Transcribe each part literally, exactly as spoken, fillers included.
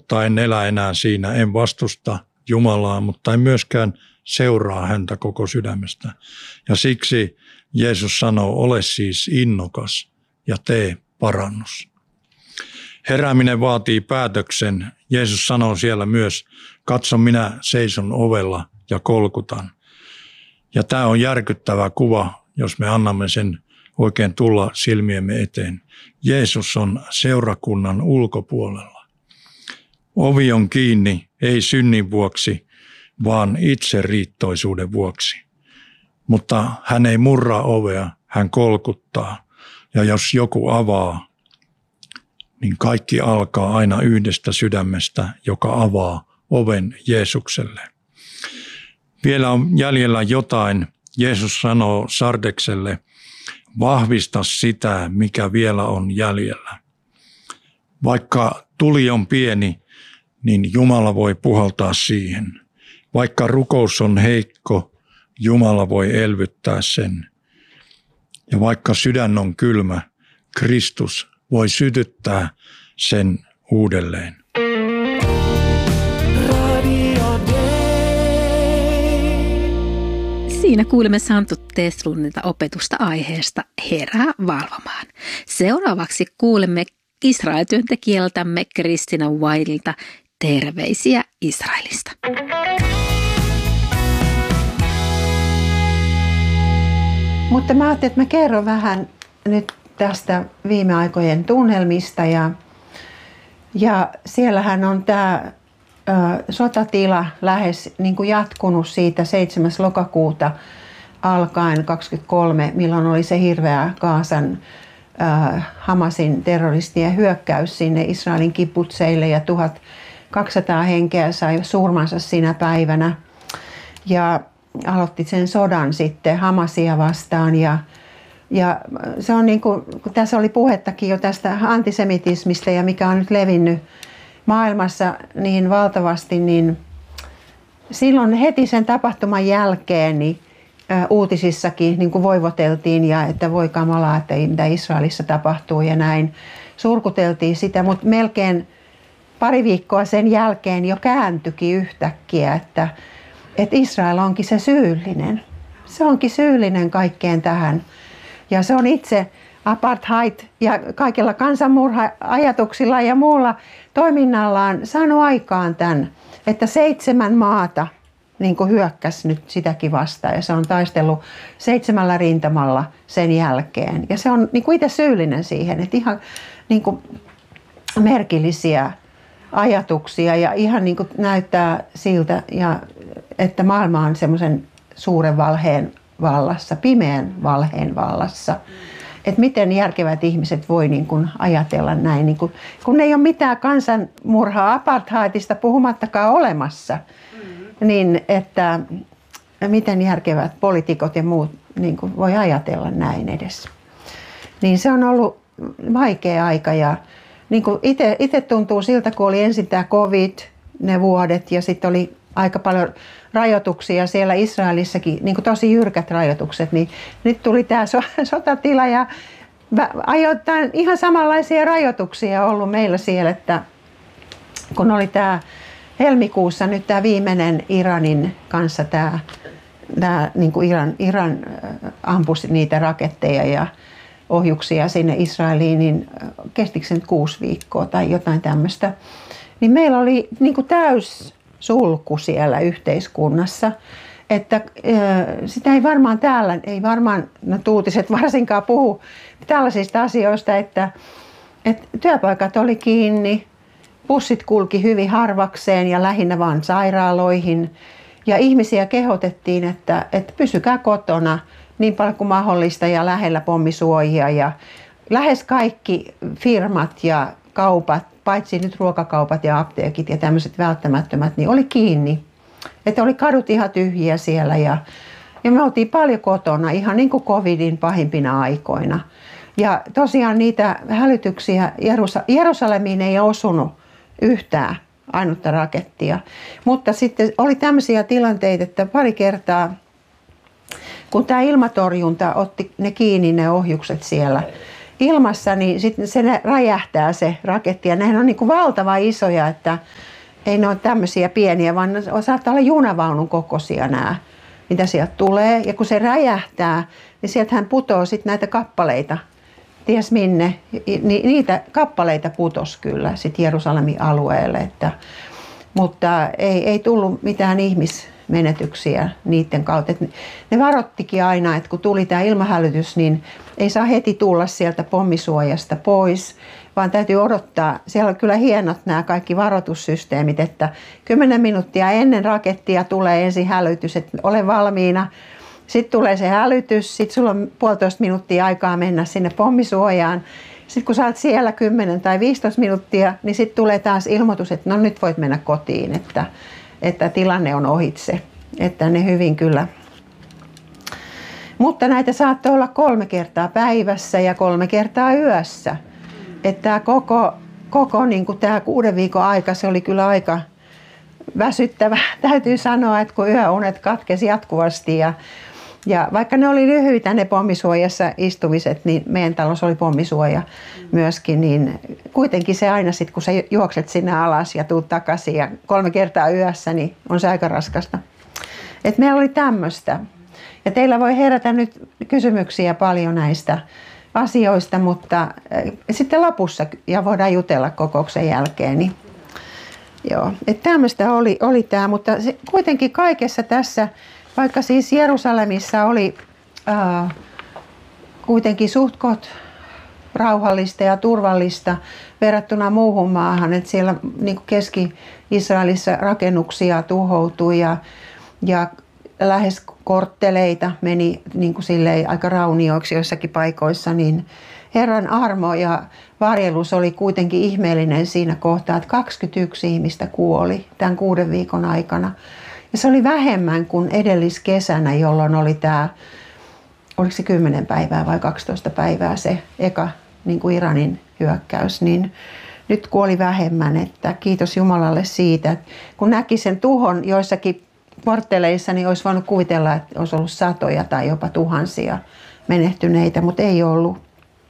mutta en elä enää siinä, en vastusta Jumalaa, mutta en myöskään seuraa häntä koko sydämestä. Ja siksi Jeesus sanoo, ole siis innokas ja tee parannus. Herääminen vaatii päätöksen. Jeesus sanoo siellä myös, katso minä seison ovella ja kolkutan. Ja tämä on järkyttävä kuva, jos me annamme sen oikein tulla silmiemme eteen. Jeesus on seurakunnan ulkopuolella. Ovi on kiinni, ei synnin vuoksi, vaan itseriittoisuuden vuoksi. Mutta hän ei murra ovea, hän kolkuttaa. Ja jos joku avaa, niin kaikki alkaa aina yhdestä sydämestä, joka avaa oven Jeesukselle. Vielä on jäljellä jotain. Jeesus sanoo Sardekselle, vahvista sitä, mikä vielä on jäljellä. Vaikka tuli on pieni, niin Jumala voi puhaltaa siihen. Vaikka rukous on heikko, Jumala voi elvyttää sen. Ja vaikka sydän on kylmä, Kristus voi sytyttää sen uudelleen. Siinä kuulemme Santu Teslunilta opetusta aiheesta Herää valvomaan. Seuraavaksi kuulemme Israel-työntekijältämme Kristina Wildelta terveisiä Israelista. Mutta mä ajattelin, että mä kerron vähän nyt tästä viime aikojen tunnelmista ja, ja siellähän on tämä sotatila lähes niin kuin jatkunut siitä seitsemäs lokakuuta alkaen kaksikymmentäkolme, milloin oli se hirveä Gazan äh, Hamasin terroristien hyökkäys sinne Israelin kibutseille ja tuhatkaksisataa henkeä sai surmansa sinä päivänä ja aloitti sen sodan sitten Hamasia vastaan ja Ja se on niin kuin, kun tässä oli puhettakin jo tästä antisemitismistä ja mikä on nyt levinnyt maailmassa niin valtavasti, niin silloin heti sen tapahtuman jälkeen niin uutisissakin niin kuin voivoteltiin ja että voi kamalaa, että mitä Israelissa tapahtuu ja näin. Surkuteltiin sitä, mutta melkein pari viikkoa sen jälkeen jo kääntyikin yhtäkkiä, että, että Israel onkin se syyllinen. Se onkin syyllinen kaikkeen tähän. Ja se on itse apartheid ja kaikilla kansanmurha-ajatuksilla ja muulla toiminnallaan saanut aikaan tämän, että seitsemän maata niin kuin hyökkäsi nyt sitäkin vastaan ja se on taistellut seitsemällä rintamalla sen jälkeen. Ja se on niin kuin itse syyllinen siihen, että ihan niin kuin merkillisiä ajatuksia ja ihan niin kuin näyttää siltä, ja, että maailma on semmoisen suuren valheen vallassa, pimeän valheen vallassa. Että miten järkevät ihmiset voi niin kuin ajatella näin, niin kuin, kun ei ole mitään kansanmurhaa apartheidista puhumattakaan olemassa, mm-hmm. niin että miten järkevät poliitikot ja muut niin kuin voi ajatella näin edes. Niin se on ollut vaikea aika ja niin kuin itse, itse tuntuu siltä, kun oli ensin tämä covid, ne vuodet ja sitten oli aika paljon rajoituksia siellä Israelissakin, niin kuin tosi jyrkät rajoitukset, niin nyt tuli tämä sotatila ja ajoittain ihan samanlaisia rajoituksia ollut meillä siellä, että kun oli tämä helmikuussa nyt tämä viimeinen Iranin kanssa tämä, tämä niin kuin Iran, Iran ampui niitä raketteja ja ohjuksia sinne Israeliin, niin kestikö se nyt kuusi viikkoa tai jotain tämmöistä, niin meillä oli niin kuin täys sulku siellä yhteiskunnassa, että sitä ei varmaan täällä, ei varmaan no, uutiset varsinkaan puhu tällaisista asioista, että, että työpaikat oli kiinni, bussit kulki hyvin harvakseen ja lähinnä vain sairaaloihin ja ihmisiä kehotettiin, että, että pysykää kotona niin paljon kuin mahdollista ja lähellä pommisuojia ja lähes kaikki firmat ja kaupat, paitsi nyt ruokakaupat ja apteekit ja tämmöiset välttämättömät, niin oli kiinni. Että oli kadut ihan tyhjiä siellä ja, ja me oltiin paljon kotona ihan niin kuin covidin pahimpina aikoina. Ja tosiaan niitä hälytyksiä Jerusa- Jerusalemiin ei osunut yhtään ainutta rakettia. Mutta sitten oli tämmöisiä tilanteita, että pari kertaa kun tämä ilmatorjunta otti ne kiinni ne ohjukset siellä, ilmassa, niin sitten se räjähtää se raketti. Ja nehän on niin kuin valtavan isoja, että ei ne ole tämmöisiä pieniä, vaan ne saattaa olla junavaunun kokoisia nämä, mitä sieltä tulee. Ja kun se räjähtää, niin sieltähän putoo sitten näitä kappaleita. Ties minne. Ni, niitä kappaleita putos kyllä sitten Jerusalemin alueelle. Että, mutta ei, ei tullut mitään ihmismenetyksiä niiden kautta. Et ne varottikin aina, että kun tuli tämä ilmahälytys, niin ei saa heti tulla sieltä pommisuojasta pois, vaan täytyy odottaa. Siellä on kyllä hienot nämä kaikki varoitussysteemit, että kymmenen minuuttia ennen rakettia tulee ensin hälytys, että ole valmiina. Sitten tulee se hälytys, sitten sulla on puolitoista minuuttia aikaa mennä sinne pommisuojaan. Sitten kun sä oot siellä kymmenen tai viisitoista minuuttia, niin sitten tulee taas ilmoitus, että no nyt voit mennä kotiin, että, että tilanne on ohitse. Että ne hyvin kyllä. Mutta näitä saattoi olla kolme kertaa päivässä ja kolme kertaa yössä. Että koko, koko niin kuin tämä kuuden viikon aika, se oli kyllä aika väsyttävä. Täytyy sanoa, että kun yöunet katkesi jatkuvasti ja, ja vaikka ne oli lyhyitä ne pommisuojassa istumiset, niin meidän talossa oli pommisuoja myöskin, niin kuitenkin se aina sitten, kun sä juokset sinne alas ja tuut takaisin ja kolme kertaa yössä, niin on se aika raskasta. Et meillä oli tämmöistä. Ja teillä voi herätä nyt kysymyksiä paljon näistä asioista, mutta sitten lopussa ja voidaan jutella kokouksen jälkeen. Niin, joo, että tämmöistä oli, oli tämä, mutta se, kuitenkin kaikessa tässä, vaikka siis Jerusalemissa oli ää, kuitenkin suht koht rauhallista ja turvallista verrattuna muuhun maahan, että siellä niin kuin Keski-Israelissa rakennuksia tuhoutui ja, ja lähes kortteleita meni niin kuin silleen aika raunioiksi joissakin paikoissa, niin Herran armo ja varjelus oli kuitenkin ihmeellinen siinä kohtaa, että kaksikymmentäyksi ihmistä kuoli tämän kuuden viikon aikana. Ja se oli vähemmän kuin edelliskesänä, jolloin oli tämä, oliko se kymmenen päivää vai kaksitoista päivää se eka niin kuin Iranin hyökkäys, niin nyt kuoli vähemmän, että kiitos Jumalalle siitä. Kun näki sen tuhon joissakin kortteleissa, niin olisi voinut kuvitella, että olisi ollut satoja tai jopa tuhansia menehtyneitä, mutta ei ollut.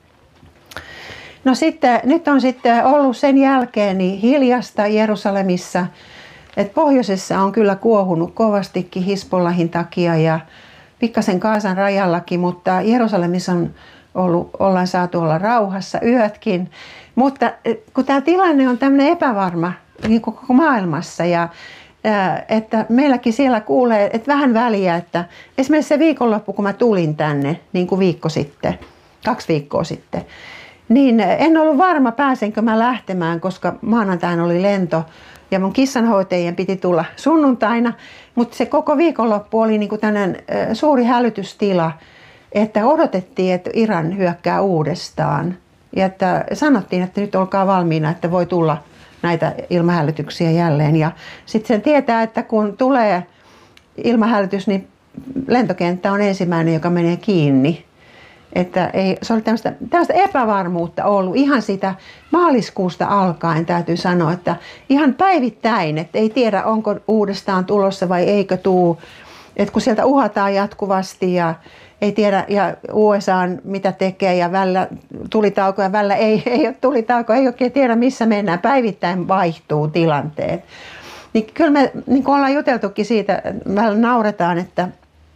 No sitten, nyt on sitten ollut sen jälkeen niin hiljasta Jerusalemissa, että pohjoisessa on kyllä kuohunut kovastikin Hisbollahin takia ja pikkasen Gazan rajallakin, mutta Jerusalemissa on ollut, ollaan saatu olla rauhassa yötkin. Mutta kun tämä tilanne on tämmöinen epävarma niin kuin koko maailmassa ja että meilläkin siellä kuulee, että vähän väliä, että esimerkiksi se viikonloppu, kun mä tulin tänne niin kuin viikko sitten, kaksi viikkoa sitten, niin en ollut varma, pääsenkö mä lähtemään, koska maanantaina oli lento ja mun kissanhoitajien piti tulla sunnuntaina, mutta se koko viikonloppu oli niin kuin tämmöinen suuri hälytystila, että odotettiin, että Iran hyökkää uudestaan ja että sanottiin, että nyt olkaa valmiina, että voi tulla näitä ilmahälytyksiä jälleen. Ja sitten sen tietää, että kun tulee ilmahälytys, niin lentokenttä on ensimmäinen, joka menee kiinni. Että ei, se oli tämmöistä, tämmöistä epävarmuutta ollut ihan sitä maaliskuusta alkaen, täytyy sanoa, että ihan päivittäin, että ei tiedä onko uudestaan tulossa vai eikö tuu. Että kun sieltä uhataan jatkuvasti ja ei tiedä, ja U S A mitä tekee ja välillä tulitauko ja välillä ei, ei ole tulitauko, ei oikein tiedä missä mennään, päivittäin vaihtuu tilanteet. Niin kyllä me niin kuin ollaan juteltukin siitä, välillä nauretaan, että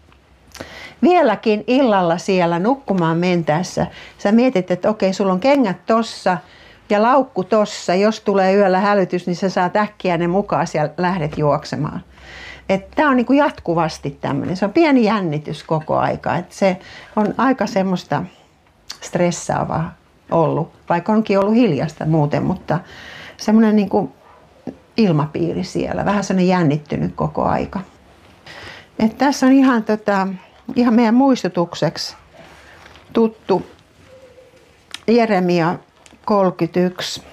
vieläkin illalla siellä nukkumaan mentäessä sä mietit, että okei, sulla on kengät tossa ja laukku tossa, jos tulee yöllä hälytys, niin sä saat äkkiä ne mukaan ja lähdet juoksemaan. Tämä on niinku jatkuvasti tämmöinen, se on pieni jännitys koko aika, että se on aika semmoista stressaavaa ollut, vaikka onkin ollut hiljasta muuten, mutta semmoinen niinku ilmapiiri siellä, vähän semmoinen jännittynyt koko aika. Et tässä on ihan, tota, ihan meidän muistutukseksi tuttu Jeremia kolmekymmentäyksi.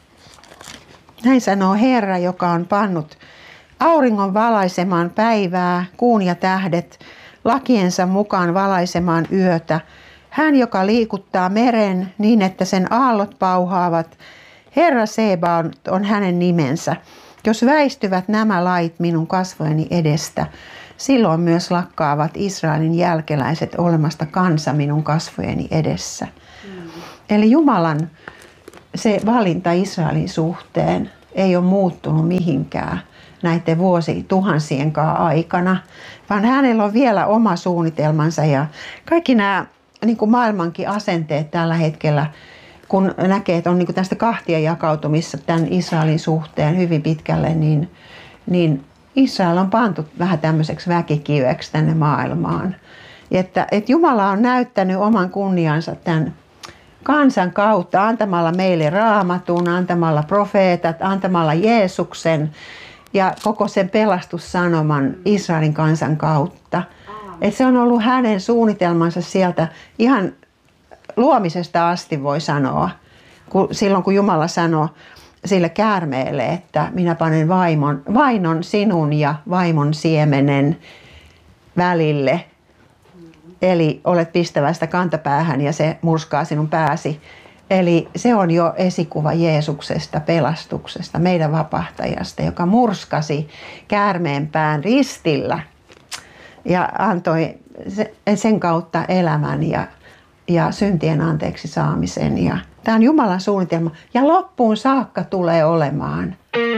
Näin sanoo Herra, joka on pannut auringon valaisemaan päivää, kuun ja tähdet, lakiensa mukaan valaisemaan yötä. Hän, joka liikuttaa meren niin, että sen aallot pauhaavat. Herra Seba on, on hänen nimensä. Jos väistyvät nämä lait minun kasvojeni edestä, silloin myös lakkaavat Israelin jälkeläiset olemasta kansa minun kasvojeni edessä. Mm. Eli Jumalan se valinta Israelin suhteen ei ole muuttunut mihinkään näiden vuosituhansien aikana, vaan hänellä on vielä oma suunnitelmansa ja kaikki nämä niin kuin maailmankin asenteet tällä hetkellä, kun näkee, että on niin kuin tästä kahtia jakautumissa tämän Israelin suhteen hyvin pitkälle, niin, niin Israel on pantu vähän tämmöiseksi väkikiveksi tänne maailmaan. Että, että Jumala on näyttänyt oman kunniansa tämän kansan kautta antamalla meille raamatun, antamalla profeetat, antamalla Jeesuksen ja koko sen pelastussanoman Israelin kansan kautta. Että se on ollut hänen suunnitelmansa sieltä ihan luomisesta asti, voi sanoa. Kun, silloin kun Jumala sanoi sille käärmeelle, että minä panen vaimon, vainon sinun ja vaimon siemenen välille. Eli olet pistävä sitä kantapäähän ja se murskaa sinun pääsi. Eli se on jo esikuva Jeesuksesta, pelastuksesta, meidän vapahtajasta, joka murskasi käärmeen pään ristillä ja antoi sen kautta elämän ja, ja syntien anteeksi saamisen. Ja tämä on Jumalan suunnitelma ja loppuun saakka tulee olemaan.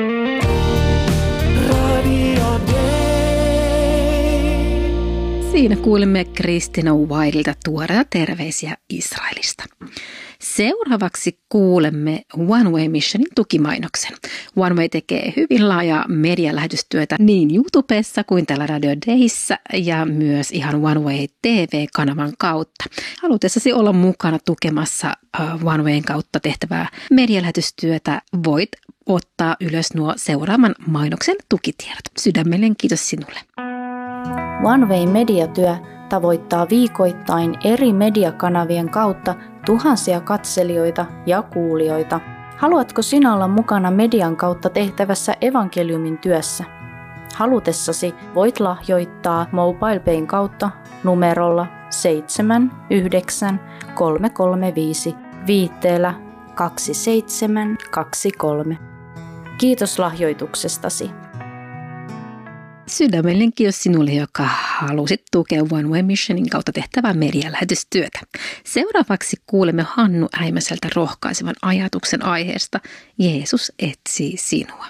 Siinä kuulimme Christina Wildelta tuoreita terveisiä Israelista. Seuraavaksi kuulemme One Way Missionin tukimainoksen. One Way tekee hyvin laajaa medialähetystyötä niin YouTubessa kuin täällä Radio Dayssä ja myös ihan One Way T V-kanavan kautta. Halutessasi olla mukana tukemassa One Wayn kautta tehtävää medialähetystyötä, voit ottaa ylös nuo seuraavan mainoksen tukitiedot. Sydämellinen kiitos sinulle. One Way mediatyö tavoittaa viikoittain eri mediakanavien kautta tuhansia katselijoita ja kuulijoita. Haluatko sinä olla mukana median kautta tehtävässä evankeliumin työssä? Halutessasi voit lahjoittaa MobilePayn kautta numerolla seitsemän yhdeksän kolme kolme viisi viitteellä kaksi seitsemän kaksi kolme. Kiitos lahjoituksestasi. Sydämellinen kiitos sinulle, joka halusit tukea One Way Missionin kautta tehtävää medialähetystyötä. Seuraavaksi kuulemme Hannu Äimäseltä rohkaisevan ajatuksen aiheesta Jeesus etsii sinua.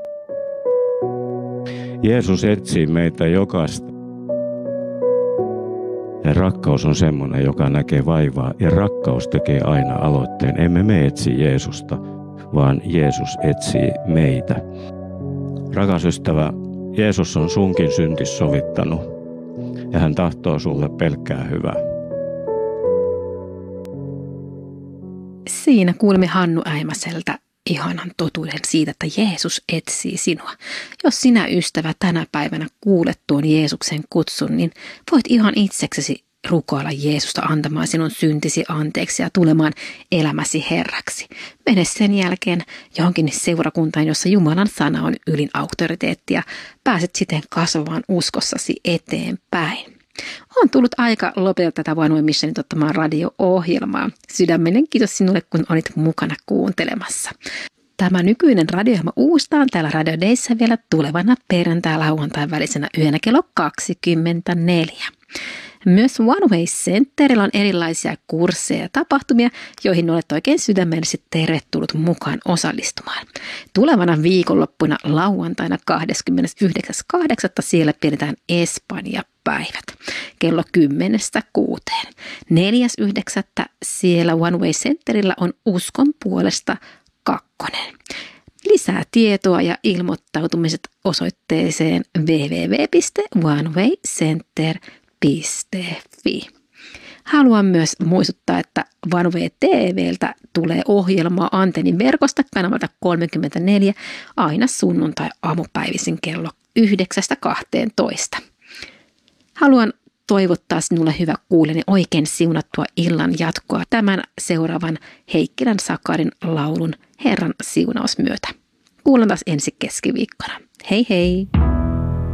Jeesus etsii meitä jokaista. Ja rakkaus on semmoinen, joka näkee vaivaa, ja rakkaus tekee aina aloitteen. Emme me etsi Jeesusta, vaan Jeesus etsii meitä. Rakas ystävä, Jeesus on sunkin syntis sovittanut, ja hän tahtoo sulle pelkkää hyvää. Siinä kuulimme Hannu Äimäseltä ihanan totuuden siitä, että Jeesus etsii sinua. Jos sinä, ystävä, tänä päivänä kuulet tuon Jeesuksen kutsun, niin voit ihan itseksesi rukoilla Jeesusta antamaan sinun syntisi anteeksi ja tulemaan elämäsi Herraksi. Mene sen jälkeen johonkin seurakuntaan, jossa Jumalan sana on ylin auktoriteetti ja pääset siten kasvamaan uskossasi eteenpäin. On tullut aika lopetella tätä One Way Missionin tuottamaa radio-ohjelmaa. Sydämellinen kiitos sinulle, kun olit mukana kuuntelemassa. Tämä nykyinen radio-ohjelma uustaan täällä Radio Dayssä vielä tulevana perjantai-lauantain välisenä yönä kello kaksikymmentäneljä. Myös One Way Centerillä on erilaisia kursseja ja tapahtumia, joihin olet oikein sydämellisesti tervetullut mukaan osallistumaan. Tulevana viikonloppuna lauantaina kahdeskymmenesyhdeksäs kahdeksatta siellä pidetään Espanja-päivät kello kymmenestä kuuteen. neljäs yhdeksättä siellä One Way Centerillä on uskon puolesta kakkonen. Lisää tietoa ja ilmoittautumiset osoitteeseen double-u double-u double-u piste one way center piste fi. Haluan myös muistuttaa, että One Way T V:ltä tulee ohjelmaa antennin verkosta kanavalta kolmekymmentäneljä aina sunnuntai-aamupäivisin kello yhdeksästä kahteentoista. Haluan toivottaa sinulle, hyvä kuulijani, oikein siunattua illan jatkoa tämän seuraavan Heikkilän Sakarin laulun Herran siunaus myötä. Kuullaan taas ensi keskiviikkona. Hei hei!